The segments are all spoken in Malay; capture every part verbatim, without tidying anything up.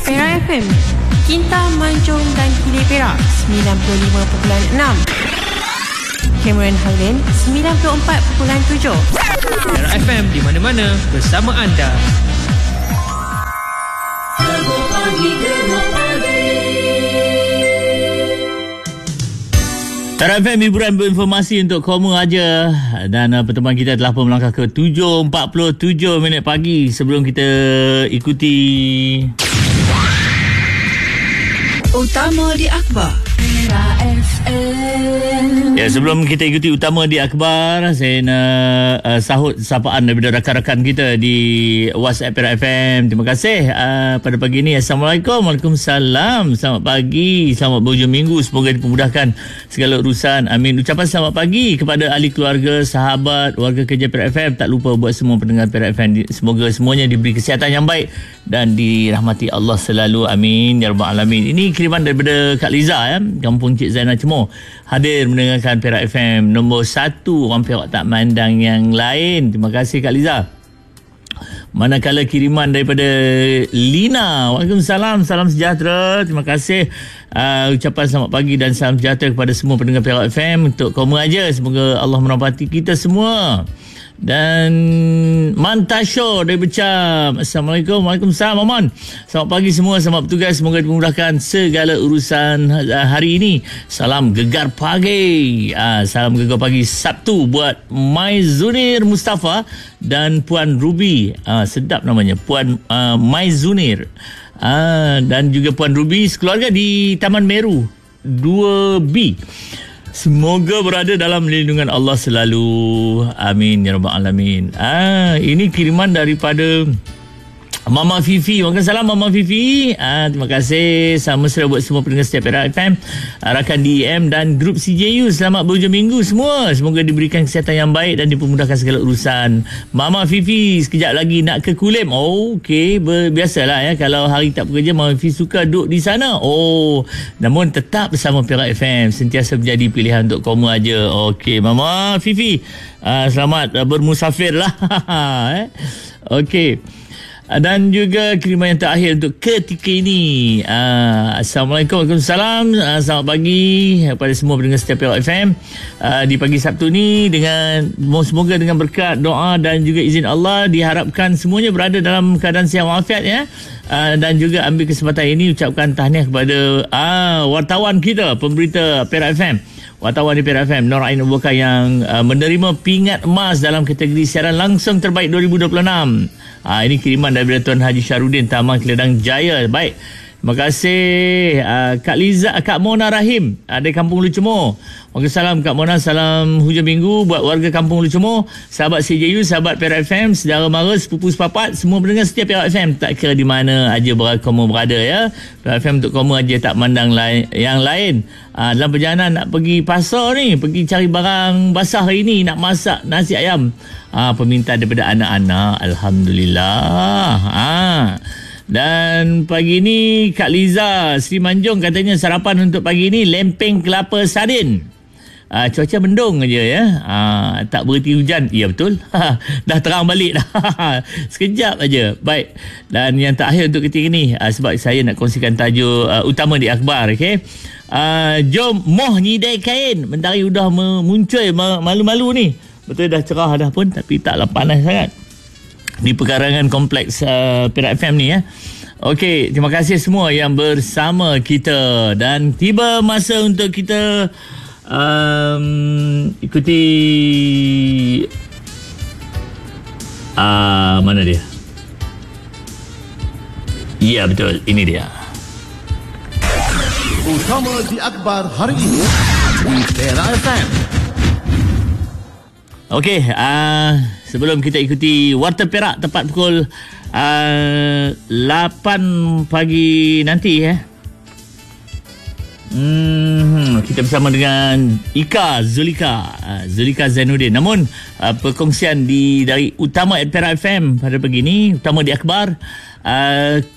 Perak F M, Kintah, Manjung dan Kilir Perak sembilan puluh lima perpuluhan enam, Cameron Highland sembilan puluh empat perpuluhan tujuh. Perak F M di mana-mana bersama anda. Perak F M, hiburan berinformasi untuk kamu aja. Dan uh, pertemuan kita telah pun melangkah ke tujuh empat puluh tujuh minit pagi. Sebelum kita ikuti Utama di Akhbar Perak F M. Ya, sebelum kita ikuti Utama di Akhbar, saya nak uh, sahut sapaan daripada rakan-rakan kita di WhatsApp Perak F M. Terima kasih uh, pada pagi ini. Assalamualaikum. Waalaikumsalam. Selamat pagi, selamat berhujung minggu. Semoga dipermudahkan segala urusan. Amin. Ucapan selamat pagi kepada ahli keluarga, sahabat, warga kerja Perak F M. Tak lupa buat semua pendengar Perak F M. Semoga semuanya diberi kesihatan yang baik dan dirahmati Allah selalu. Amin ya rabbal alamin. Ini kiriman daripada Kak Liza, ya, Kampung Cik Zainal Cemoh. Hadir mendengarkan Perak F M. Nombor satu, orang Perak tak mandang yang lain. Terima kasih Kak Liza. Manakala kiriman daripada Lina. Waalaikumsalam. Salam sejahtera. Terima kasih. Uh, ucapan selamat pagi dan salam sejahtera kepada semua pendengar Perak F M. Untuk kamu aja. Semoga Allah merahmati kita semua. Dan Mantasho dari Becam. Assalamualaikum. Waalaikumsalam Aman. Selamat pagi semua. Selamat bertugas. Semoga dimudahkan segala urusan hari ini. Salam gegar pagi. ah, Salam gegar pagi Sabtu buat Mai Zunir Mustafa dan Puan Ruby. ah, Sedap namanya, Puan uh, Mai Zunir. ah, Dan juga Puan Ruby sekeluarga di Taman Meru dua B. Semoga berada dalam lindungan Allah selalu. Amin ya rabbal alamin. Ah, ini kiriman daripada Mama Fifi. Waalaikumsalam Mama Fifi. Ah, terima kasih. Sama mesra buat semua pendengar setiap Perak F M, rakan D E M dan grup C J U. Selamat berhujung minggu semua. Semoga diberikan kesihatan yang baik dan dipermudahkan segala urusan. Mama Fifi sekejap lagi nak ke Kulim. Oh, okey. Biasalah ya, kalau hari tak bekerja, Mama Fifi suka duduk di sana. Oh, namun tetap bersama Perak F M. Sentiasa menjadi pilihan untuk kamu aja. Okey, Mama Fifi. Ah, selamat bermusafir lah. eh? Okey. Dan juga kiriman yang terakhir untuk ketika ini. Uh, Assalamualaikum. Waalaikumsalam. Uh, selamat pagi kepada semua pendengar setiap Perak F M. Uh, di pagi Sabtu ni, dengan semoga dengan berkat doa dan juga izin Allah, diharapkan semuanya berada dalam keadaan sihat walafiat, ya. Uh, dan juga ambil kesempatan ini ucapkan tahniah kepada uh, wartawan kita, pemberita Perak F M. Wartawan di Perak F M, Nur Ain Abu Bakar, yang uh, menerima pingat emas dalam kategori siaran langsung terbaik dua ribu dua puluh enam. Ha, ini kiriman daripada Tuan Haji Syarudin, Taman Keledang Jaya. Baik. Terima kasih uh, Kak Liza, Kak Mona Rahim uh, dari Kampung Ulu Cemoh. Waalaikumsalam Kak Mona. Salam hujung minggu buat warga Kampung Ulu Cemoh, sahabat C J U, sahabat Perak F M, saudara mara, sepupu sepapat, semua pendengar setiap Perak F M. Tak kira di mana aja kamu berada, ya. Perak F M untuk kamu aja, tak mandang lain, yang lain. uh, Dalam perjalanan nak pergi pasar ni, pergi cari barang basah hari ni, nak masak nasi ayam. Ah, permintaan daripada anak-anak. Alhamdulillah. Ah. Dan pagi ni Kak Liza Sri Manjung katanya sarapan untuk pagi ni lempeng kelapa sardin. Ah, cuaca mendung aja, ya. Ah, tak berhenti hujan. Ya, betul. Dah terang balik dah. Sekejap aja. Baik. Dan yang terakhir untuk ketika ni, ah, sebab saya nak kongsikan tajuk uh, utama di akhbar, okey. Uh, jom moh nyidai kain. Mentari udah muncul malu-malu ni. Betul dah cerah dah pun, tapi taklah panas sangat di pekarangan kompleks uh, Perak F M ni, ya. Okey, terima kasih semua yang bersama kita. Dan tiba masa untuk kita um, ikuti uh, mana dia? Ya, betul, ini dia. Utama di akhbar hari ini di Perak F M. Okey, uh, sebelum kita ikuti Warta Perak tepat pukul uh, lapan pagi nanti, ya. Hmm, kita bersama dengan Ika Zulika, uh, Zulika Zainuddin. Namun uh, perkongsian di dari Utama at Perak F M pada pagi ini, Utama di Akhbar, uh,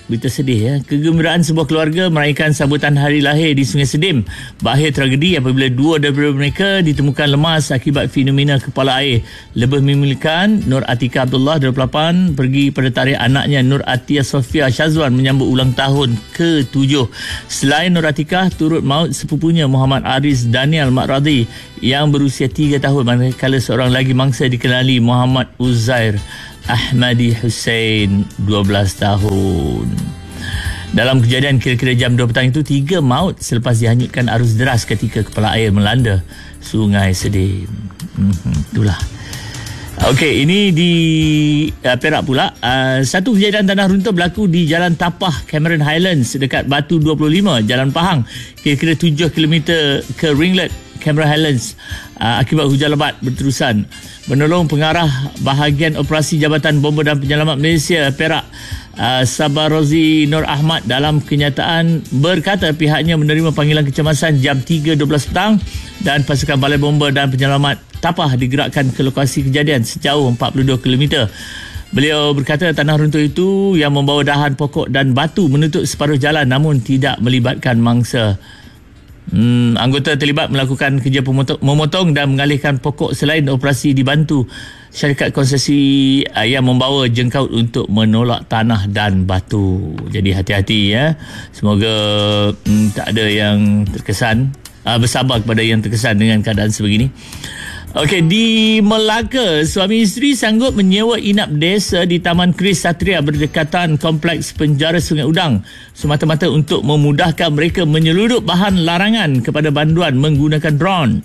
berita sedih ya. Kegembiraan sebuah keluarga meraihkan sambutan hari lahir di Sungai Sedim berakhir tragedi apabila dua daripada mereka ditemukan lemas akibat fenomena kepala air. Lebih memilihkan Nur Atika Abdullah dua puluh lapan pergi pada tarikh anaknya Nur Atia Sofia Syazwan menyambut ulang tahun ke tujuh. Selain Nur Atika, turut maut sepupunya Muhammad Aris Daniel Makradi yang berusia tiga tahun, manakala seorang lagi mangsa dikenali Muhammad Uzair Ahmadi Hussein dua belas tahun. Dalam kejadian kira-kira jam dua petang itu, tiga maut selepas dihanyutkan arus deras ketika kepala air melanda Sungai Sedim. Hmm, itulah. Okey, ini di uh, Perak pula. Uh, satu kejadian tanah runtuh berlaku di Jalan Tapah Cameron Highlands dekat Batu dua puluh lima, Jalan Pahang, kira-kira tujuh kilometer ke Ringlet, Cameron Highlands, uh, akibat hujan lebat berterusan. Penolong pengarah bahagian operasi Jabatan Bomba dan Penyelamat Malaysia Perak, uh, Sabarozi Nur Ahmad, dalam kenyataan berkata pihaknya menerima panggilan kecemasan jam tiga dua belas petang dan pasukan Balai Bomba dan Penyelamat Tapah digerakkan ke lokasi kejadian sejauh empat puluh dua kilometer. Beliau berkata tanah runtuh itu yang membawa dahan pokok dan batu menutup separuh jalan namun tidak melibatkan mangsa. Hmm, anggota terlibat melakukan kerja pemotong, memotong dan mengalihkan pokok selain operasi dibantu syarikat konsesi uh, yang membawa jengkaut untuk menolak tanah dan batu. Jadi hati-hati ya. Semoga hmm, tak ada yang terkesan, uh, bersabar kepada yang terkesan dengan keadaan sebegini. Okey, di Melaka, suami isteri sanggup menyewa inap desa di Taman Keris Satria berdekatan Kompleks Penjara Sungai Udang semata-mata untuk memudahkan mereka menyeludup bahan larangan kepada banduan menggunakan drone.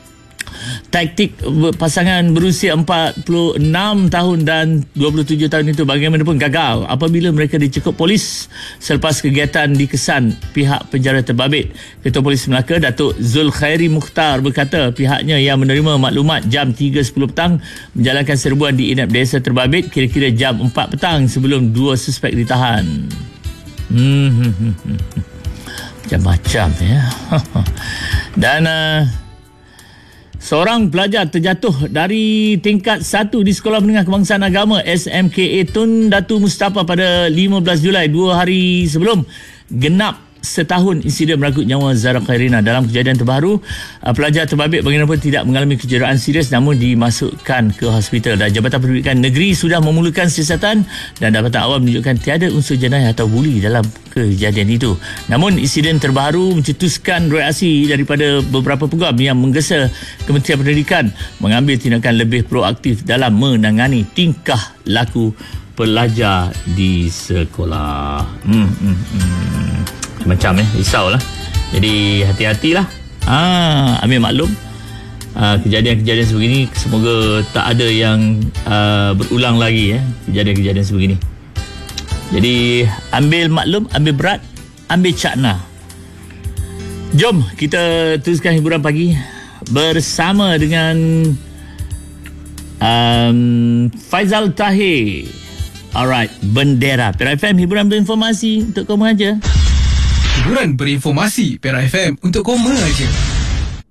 Taktik pasangan berusia empat puluh enam tahun dan dua puluh tujuh tahun itu bagaimanapun gagal apabila mereka dicekup polis selepas kegiatan dikesan pihak penjara terbabit. Ketua Polis Melaka, Datuk Zulkhairi Mukhtar, berkata pihaknya yang menerima maklumat jam tiga sepuluh petang menjalankan serbuan di inap desa terbabit kira-kira jam empat petang sebelum dua suspek ditahan. Hmm, macam-macam ya. Dan uh, seorang pelajar terjatuh dari tingkat satu di Sekolah Menengah Kebangsaan Agama S M K A Tun Datu Mustafa pada lima belas Julai, dua hari sebelum genap setahun insiden merenggut nyawa Zara Khairina. Dalam kejadian terbaru, pelajar terbabit bagaimanapun tidak mengalami kecederaan serius namun dimasukkan ke hospital. Dan Jabatan Pendidikan Negeri sudah memulakan siasatan dan dapatan awal menunjukkan tiada unsur jenayah atau buli dalam kejadian itu. Namun insiden terbaru mencetuskan reaksi daripada beberapa peguam yang menggesa Kementerian Pendidikan mengambil tindakan lebih proaktif dalam menangani tingkah laku pelajar di sekolah. Hmm, hmm, hmm. Macam eh risaulah. Jadi hati-hatilah. Ah, ambil maklum. Ah, kejadian-kejadian sebegini semoga tak ada yang uh, berulang lagi eh kejadian-kejadian sebegini. Jadi ambil maklum, ambil berat, ambil cakna. Jom kita teruskan hiburan pagi bersama dengan um, Faizal Tahir. Alright, Bendera Perak F M, hiburan berinformasi untuk kamu aja. Hiburan berinformasi Perak F M untuk koma aja.